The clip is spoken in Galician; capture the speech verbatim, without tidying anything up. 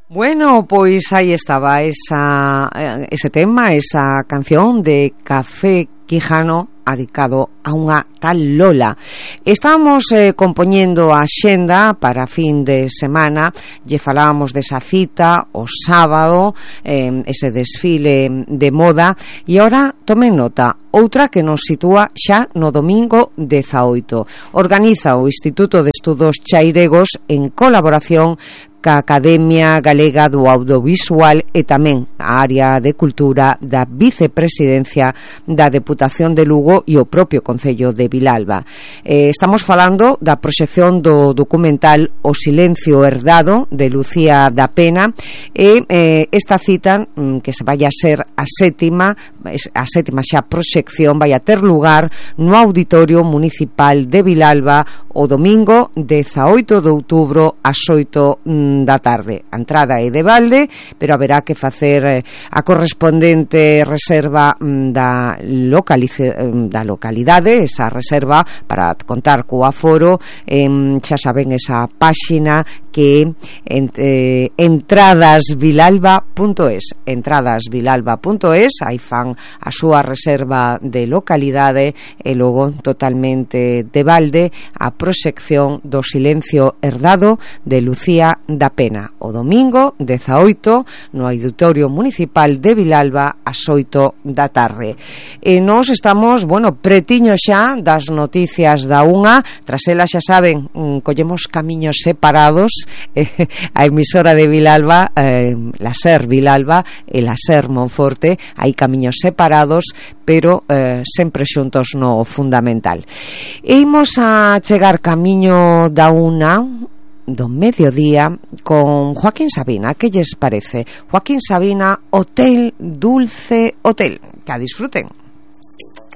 Bueno, pois aí estaba esa, ese tema, esa canción de Café Quijano adicado a unha tal Lola. Estamos eh, compoñendo a xenda para fin de semana. Lle falábamos desa cita o sábado, eh, ese desfile de moda, e ora tomen nota, outra que nos sitúa xa no domingo dezaoito. Organiza o Instituto de Estudos Chairegos en colaboración ca Academia Galega do Audiovisual e tamén a área de cultura da Vicepresidencia da Deputación de Lugo e o propio Concello de Vilalba. Eh, estamos falando da proxección do documental O Silencio Herdado de Lucía da Pena e eh, esta cita mm, que se vai a ser a sétima a sétima xa proxección vai a ter lugar no Auditorio Municipal de Vilalba o domingo dezaoito de outubro ás oito da tarde. A entrada é de balde, pero haberá que facer eh, a correspondente reserva mm, da, localice, da localidade, esa reserva para contar co aforo, eh, xa saben esa páxina que é eh, entradasvilalba punto es entradasvilalba punto es, aí fan a súa reserva de localidade e logo totalmente de balde a proxección do Silencio Herdado de Lucía da Pena o domingo dezaoito no Auditorio Municipal de Vilalba ás oito da tarde. E nós estamos, bueno, pretiño xa das noticias da unha, tras elas xa saben, collemos camiños separados, eh, a emisora de Vilalba, eh, la SER Vilalba e la SER Monforte, hai camiños separados, pero eh, sempre xuntos no fundamental. E imos a chegar camiño da unha do mediodía con Joaquín Sabina. Que lles parece? Joaquín Sabina, Hotel Dulce Hotel. Que a disfruten.